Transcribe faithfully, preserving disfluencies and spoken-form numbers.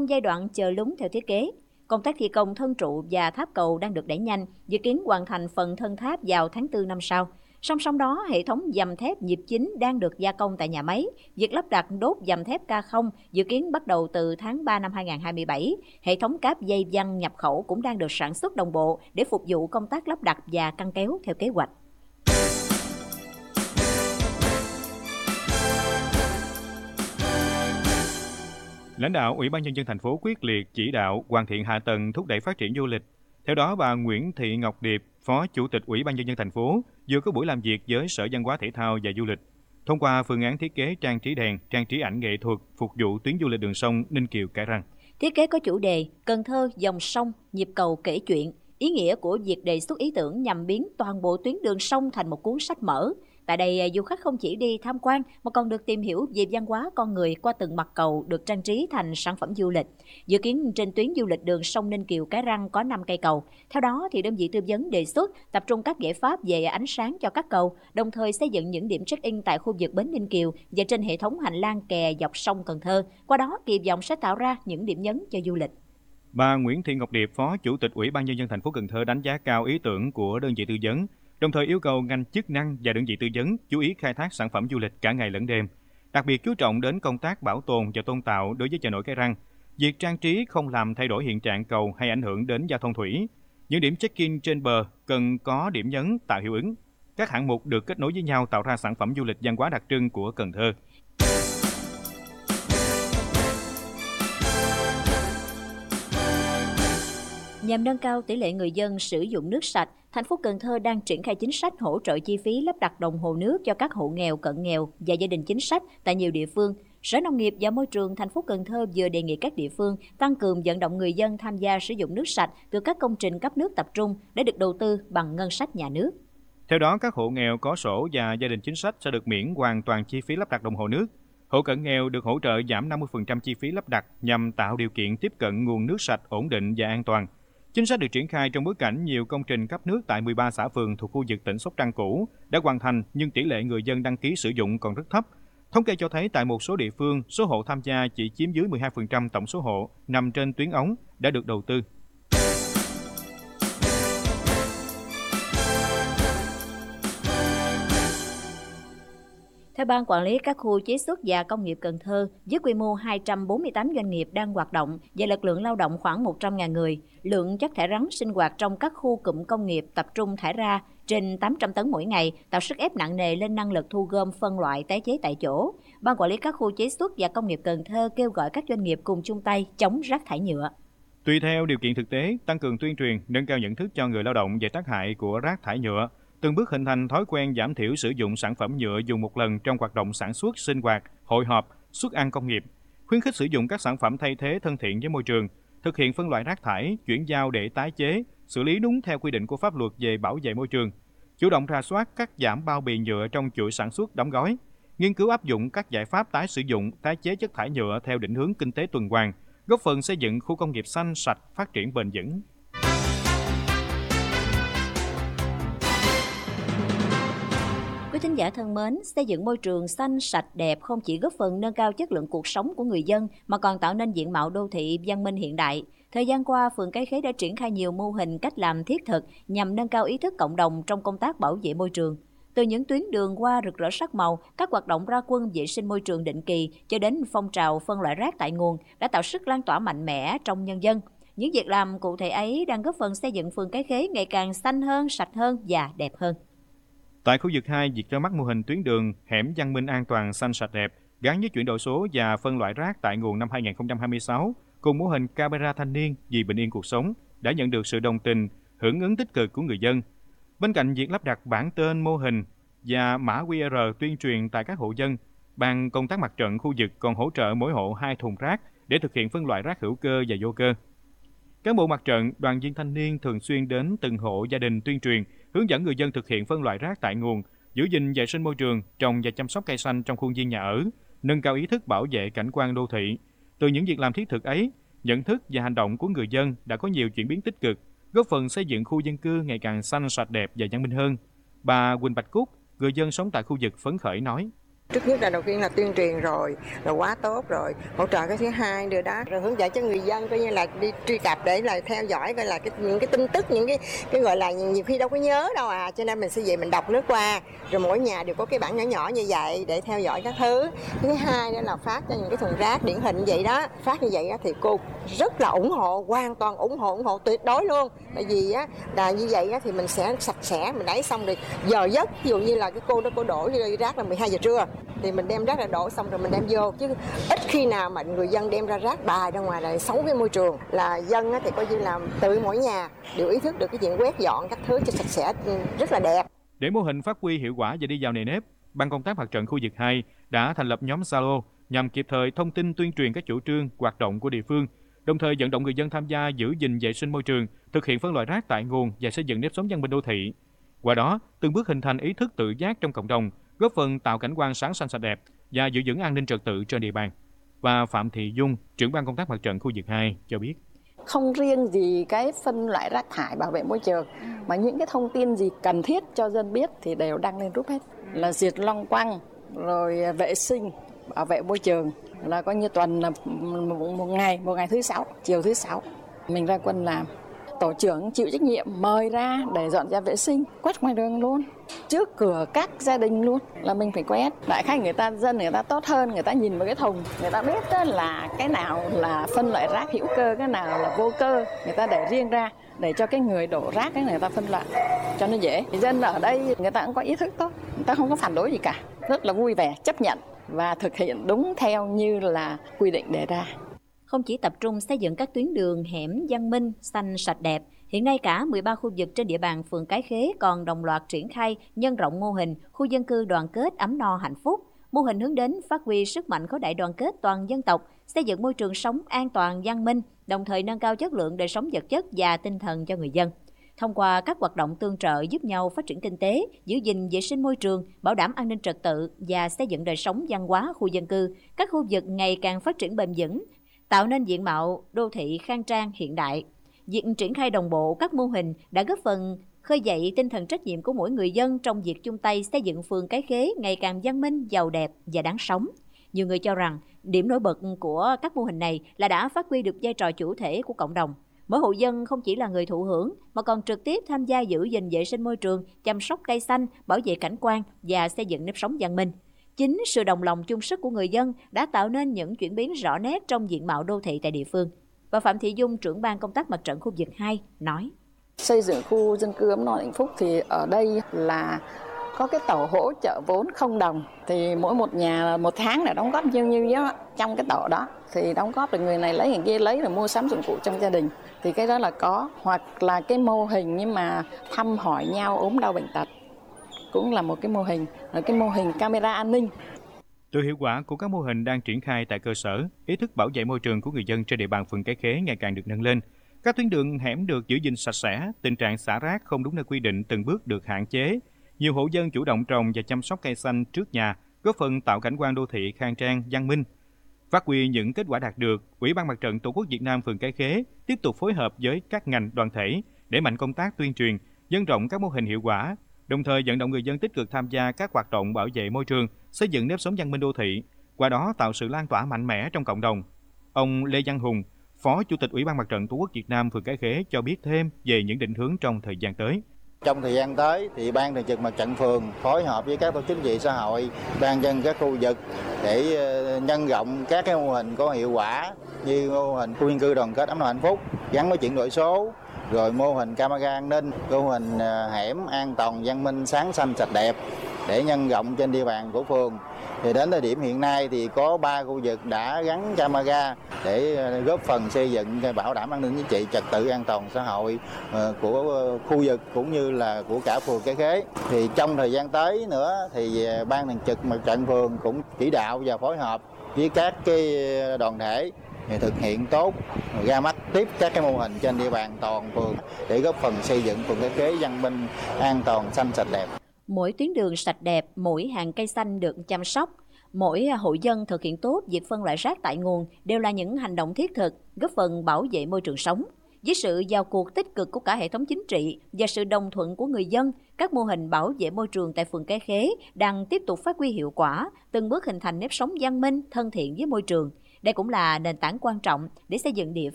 trong giai đoạn chờ lúng theo thiết kế. Công tác thi công thân trụ và tháp cầu đang được đẩy nhanh, dự kiến hoàn thành phần thân tháp vào tháng tư năm sau. Song song đó, hệ thống dầm thép nhịp chính đang được gia công tại nhà máy. Việc lắp đặt đốt dầm thép K không dự kiến bắt đầu từ tháng ba năm hai nghìn không trăm hai mươi bảy. Hệ thống cáp dây văng nhập khẩu cũng đang được sản xuất đồng bộ để phục vụ công tác lắp đặt và căng kéo theo kế hoạch. Lãnh đạo Ủy ban Nhân dân thành phố quyết liệt chỉ đạo hoàn thiện hạ tầng thúc đẩy phát triển du lịch. Theo đó, bà Nguyễn Thị Ngọc Điệp, Phó Chủ tịch Ủy ban Nhân dân thành phố, vừa có buổi làm việc với Sở Văn hóa Thể thao và Du lịch. Thông qua phương án thiết kế trang trí đèn, trang trí ảnh nghệ thuật phục vụ tuyến du lịch đường sông Ninh Kiều - Cái Răng. Thiết kế có chủ đề Cần Thơ dòng sông, nhịp cầu kể chuyện. Ý nghĩa của việc đề xuất ý tưởng nhằm biến toàn bộ tuyến đường sông thành một cuốn sách mở. Tại đây, du khách không chỉ đi tham quan mà còn được tìm hiểu về văn hóa con người qua từng mặt cầu được trang trí thành sản phẩm du lịch. Dự kiến trên tuyến du lịch đường sông Ninh Kiều - Cái Răng có năm cây cầu. Theo đó, thì đơn vị tư vấn đề xuất tập trung các giải pháp về ánh sáng cho các cầu, đồng thời xây dựng những điểm check-in tại khu vực bến Ninh Kiều và trên hệ thống hành lang kè dọc sông Cần Thơ. Qua đó, kỳ vọng sẽ tạo ra những điểm nhấn cho du lịch. Bà Nguyễn Thị Ngọc Điệp, Phó Chủ tịch Ủy ban Nhân dân thành phố Cần Thơ đánh giá cao ý tưởng của đơn vị tư vấn, đồng thời yêu cầu ngành chức năng và đơn vị tư vấn chú ý khai thác sản phẩm du lịch cả ngày lẫn đêm, đặc biệt chú trọng đến công tác bảo tồn và tôn tạo đối với chợ nổi Cái Răng. Việc trang trí không làm thay đổi hiện trạng cầu hay ảnh hưởng đến giao thông thủy. Những điểm check-in trên bờ cần có điểm nhấn tạo hiệu ứng. Các hạng mục được kết nối với nhau tạo ra sản phẩm du lịch văn hóa đặc trưng của Cần Thơ. Nhằm nâng cao tỷ lệ người dân sử dụng nước sạch, thành phố Cần Thơ đang triển khai chính sách hỗ trợ chi phí lắp đặt đồng hồ nước cho các hộ nghèo, cận nghèo và gia đình chính sách tại nhiều địa phương. Sở Nông nghiệp và Môi trường thành phố Cần Thơ vừa đề nghị các địa phương tăng cường vận động người dân tham gia sử dụng nước sạch từ các công trình cấp nước tập trung để được đầu tư bằng ngân sách nhà nước. Theo đó, các hộ nghèo có sổ và gia đình chính sách sẽ được miễn hoàn toàn chi phí lắp đặt đồng hồ nước. Hộ cận nghèo được hỗ trợ giảm năm mươi phần trăm chi phí lắp đặt nhằm tạo điều kiện tiếp cận nguồn nước sạch ổn định và an toàn. Chính sách được triển khai trong bối cảnh nhiều công trình cấp nước tại mười ba xã phường thuộc khu vực tỉnh Sóc Trăng cũ đã hoàn thành nhưng tỷ lệ người dân đăng ký sử dụng còn rất thấp. Thống kê cho thấy tại một số địa phương, số hộ tham gia chỉ chiếm dưới mười hai phần trăm tổng số hộ nằm trên tuyến ống đã được đầu tư. Theo Ban Quản lý các khu chế xuất và công nghiệp Cần Thơ, với quy mô hai trăm bốn mươi tám doanh nghiệp đang hoạt động và lực lượng lao động khoảng một trăm nghìn người, lượng chất thải rắn sinh hoạt trong các khu cụm công nghiệp tập trung thải ra trên tám trăm tấn mỗi ngày, tạo sức ép nặng nề lên năng lực thu gom phân loại tái chế tại chỗ. Ban Quản lý các khu chế xuất và công nghiệp Cần Thơ kêu gọi các doanh nghiệp cùng chung tay chống rác thải nhựa. Tùy theo điều kiện thực tế, tăng cường tuyên truyền, nâng cao nhận thức cho người lao động về tác hại của rác thải nhựa, từng bước hình thành thói quen giảm thiểu sử dụng sản phẩm nhựa dùng một lần trong hoạt động sản xuất, sinh hoạt, hội họp, suất ăn công nghiệp, khuyến khích sử dụng các sản phẩm thay thế thân thiện với môi trường, thực hiện phân loại rác thải, chuyển giao để tái chế, xử lý đúng theo quy định của pháp luật về bảo vệ môi trường, chủ động rà soát cắt giảm bao bì nhựa trong chuỗi sản xuất đóng gói, nghiên cứu áp dụng các giải pháp tái sử dụng, tái chế chất thải nhựa theo định hướng kinh tế tuần hoàn, góp phần xây dựng khu công nghiệp xanh, sạch, phát triển bền vững. Quý thính giả thân mến, xây dựng môi trường xanh, sạch, đẹp không chỉ góp phần nâng cao chất lượng cuộc sống của người dân mà còn tạo nên diện mạo đô thị văn minh hiện đại. Thời gian qua, phường Cái Khế đã triển khai nhiều mô hình cách làm thiết thực nhằm nâng cao ý thức cộng đồng trong công tác bảo vệ môi trường. Từ những tuyến đường hoa rực rỡ sắc màu, các hoạt động ra quân vệ sinh môi trường định kỳ cho đến phong trào phân loại rác tại nguồn đã tạo sức lan tỏa mạnh mẽ trong nhân dân. Những việc làm cụ thể ấy đang góp phần xây dựng phường Cái Khế ngày càng xanh hơn, sạch hơn và đẹp hơn. Tại khu vực hai, việc ra mắt mô hình tuyến đường hẻm văn minh an toàn xanh sạch đẹp gắn với chuyển đổi số và phân loại rác tại nguồn năm hai nghìn không trăm hai mươi sáu cùng mô hình camera thanh niên vì bình yên cuộc sống đã nhận được sự đồng tình, hưởng ứng tích cực của người dân. Bên cạnh việc lắp đặt bảng tên mô hình và mã quy rờ tuyên truyền tại các hộ dân, Ban công tác mặt trận khu vực còn hỗ trợ mỗi hộ hai thùng rác để thực hiện phân loại rác hữu cơ và vô cơ. Cán bộ mặt trận, đoàn viên thanh niên thường xuyên đến từng hộ gia đình tuyên truyền, hướng dẫn người dân thực hiện phân loại rác tại nguồn, giữ gìn vệ sinh môi trường, trồng và chăm sóc cây xanh trong khuôn viên nhà ở, nâng cao ý thức bảo vệ cảnh quan đô thị. Từ những việc làm thiết thực ấy, nhận thức và hành động của người dân đã có nhiều chuyển biến tích cực, góp phần xây dựng khu dân cư ngày càng xanh, sạch đẹp và văn minh hơn. Bà Quỳnh Bạch Cúc, người dân sống tại khu vực phấn khởi nói: Trước nhất là đầu tiên là tuyên truyền rồi, là quá tốt rồi. Hỗ trợ cái thứ hai nữa đó, rồi hướng dẫn cho người dân coi như là đi truy cập để là theo dõi coi là cái những cái tin tức, những cái cái gọi là nhiều khi đâu có nhớ đâu à, cho nên mình sẽ về mình đọc lướt qua. Rồi mỗi nhà đều có cái bảng nhỏ nhỏ như vậy để theo dõi các thứ. Thứ hai nữa là phát cho những cái thùng rác điển hình như vậy đó, phát như vậy đó thì cô rất là ủng hộ, hoàn toàn ủng hộ, ủng hộ tuyệt đối luôn. Tại vì á là như vậy á thì mình sẽ sạch sẽ, mình lấy xong rồi giờ giấc, ví dụ như là cái cô đó cô đổ rác là mười hai giờ trưa thì mình đem rác ra đổ xong rồi mình đem vô, chứ ít khi nào mà người dân đem ra rác bài ra ngoài là xấu với môi trường. Là dân á thì coi như là tự mỗi nhà đều ý thức được cái chuyện quét dọn các thứ cho sạch sẽ, rất là đẹp. Để mô hình phát huy hiệu quả và đi vào nề nếp, Ban công tác mặt trận khu vực hai đã thành lập nhóm Zalo nhằm kịp thời thông tin tuyên truyền các chủ trương, hoạt động của địa phương, đồng thời vận động người dân tham gia giữ gìn vệ sinh môi trường, thực hiện phân loại rác tại nguồn và xây dựng nếp sống văn minh đô thị. Qua đó, từng bước hình thành ý thức tự giác trong cộng đồng, góp phần tạo cảnh quan sáng xanh sạch đẹp và giữ vững an ninh trật tự trên địa bàn. Và Phạm Thị Dung, trưởng ban công tác mặt trận khu vực hai cho biết. Không riêng gì cái phân loại rác thải, bảo vệ môi trường, mà những cái thông tin gì cần thiết cho dân biết thì đều đăng lên group hết. Là diệt long quăng, rồi vệ sinh, bảo vệ môi trường, là coi như tuần là một ngày, một ngày thứ sáu, chiều thứ sáu. Mình ra quân làm. Tổ trưởng chịu trách nhiệm mời ra để dọn dẹp vệ sinh, quét ngoài đường luôn, trước cửa các gia đình luôn là mình phải quét. Đại khái người ta dân người ta tốt hơn, người ta nhìn vào cái thùng, người ta biết là cái nào là phân loại rác hữu cơ, cái nào là vô cơ, người ta để riêng ra để cho cái người đổ rác cái người ta phân loại cho nó dễ. Thì dân ở đây người ta cũng có ý thức tốt, người ta không có phản đối gì cả, rất là vui vẻ chấp nhận và thực hiện đúng theo như là quy định đề ra. Không chỉ tập trung xây dựng các tuyến đường, hẻm văn minh, xanh sạch đẹp, hiện nay cả mười ba khu vực trên địa bàn phường Cái Khế còn đồng loạt triển khai nhân rộng mô hình khu dân cư đoàn kết ấm no hạnh phúc. Mô hình hướng đến phát huy sức mạnh khối đại đoàn kết toàn dân tộc, xây dựng môi trường sống an toàn văn minh, đồng thời nâng cao chất lượng đời sống vật chất và tinh thần cho người dân. Thông qua các hoạt động tương trợ giúp nhau phát triển kinh tế, giữ gìn vệ sinh môi trường, bảo đảm an ninh trật tự và xây dựng đời sống văn hóa khu dân cư, các khu vực ngày càng phát triển bền vững, tạo nên diện mạo đô thị khang trang hiện đại. Việc triển khai đồng bộ các mô hình đã góp phần khơi dậy tinh thần trách nhiệm của mỗi người dân trong việc chung tay xây dựng phường Cái Khế ngày càng văn minh, giàu đẹp và đáng sống. Nhiều người cho rằng điểm nổi bật của các mô hình này là đã phát huy được vai trò chủ thể của cộng đồng. Mỗi hộ dân không chỉ là người thụ hưởng mà còn trực tiếp tham gia giữ gìn vệ sinh môi trường, chăm sóc cây xanh, bảo vệ cảnh quan và xây dựng nếp sống văn minh. Chính sự đồng lòng chung sức của người dân đã tạo nên những chuyển biến rõ nét trong diện mạo đô thị tại địa phương. Và Phạm Thị Dung, trưởng ban công tác mặt trận khu vực hai, nói. Xây dựng khu dân cư ấm no hạnh phúc thì ở đây là có cái tổ hỗ trợ vốn không đồng. Thì mỗi một nhà một tháng là đóng góp nhiêu nhiêu đó. Trong cái tổ đó thì đóng góp được người này lấy người kia lấy rồi mua sắm dụng cụ trong gia đình. Thì cái đó là có. Hoặc là cái mô hình nhưng mà thăm hỏi nhau ốm đau bệnh tật cũng là một cái mô hình, là cái mô hình camera an ninh. Từ hiệu quả của các mô hình đang triển khai tại cơ sở, ý thức bảo vệ môi trường của người dân trên địa bàn phường Cái Khế ngày càng được nâng lên. Các tuyến đường hẻm được giữ gìn sạch sẽ, tình trạng xả rác không đúng nơi quy định từng bước được hạn chế. Nhiều hộ dân chủ động trồng và chăm sóc cây xanh trước nhà, góp phần tạo cảnh quan đô thị khang trang, văn minh. Phát huy những kết quả đạt được, Ủy ban Mặt trận Tổ quốc Việt Nam phường Cái Khế tiếp tục phối hợp với các ngành đoàn thể đẩy mạnh công tác tuyên truyền, nhân rộng các mô hình hiệu quả, đồng thời vận động người dân tích cực tham gia các hoạt động bảo vệ môi trường, xây dựng nếp sống văn minh đô thị, qua đó tạo sự lan tỏa mạnh mẽ trong cộng đồng. Ông Lê Văn Hùng, Phó Chủ tịch Ủy ban Mặt trận Tổ quốc Việt Nam phường Cái Khế cho biết thêm về những định hướng trong thời gian tới. Trong thời gian tới thì Ban Thường trực Mặt trận phường phối hợp với các tổ chức chính trị xã hội, ban dân các khu vực để nhân rộng các cái mô hình có hiệu quả như mô hình khu dân cư đoàn kết ấm no hạnh phúc gắn với chuyển đổi số, rồi mô hình camera an ninh, mô hình hẻm an toàn văn minh sáng xanh sạch đẹp để nhân rộng trên địa bàn của phường. Thì đến thời điểm hiện nay thì có ba khu vực đã gắn camera để góp phần xây dựng bảo đảm an ninh chính trị, trật tự an toàn xã hội của khu vực cũng như là của cả phường Cái Khế. Thì trong thời gian tới nữa thì Ban Thường trực Mặt trận phường cũng chỉ đạo và phối hợp với các cái đoàn thể thực hiện tốt, ra mắt tiếp các cái mô hình trên địa bàn toàn phường để góp phần xây dựng phường Cái Khế văn minh, an toàn, xanh sạch đẹp. Mỗi tuyến đường sạch đẹp, mỗi hàng cây xanh được chăm sóc, mỗi hộ dân thực hiện tốt việc phân loại rác tại nguồn đều là những hành động thiết thực, góp phần bảo vệ môi trường sống. Với sự vào cuộc tích cực của cả hệ thống chính trị và sự đồng thuận của người dân, các mô hình bảo vệ môi trường tại phường Cái Khế đang tiếp tục phát huy hiệu quả, từng bước hình thành nếp sống văn minh, thân thiện với môi trường. Đây cũng là nền tảng quan trọng để xây dựng địa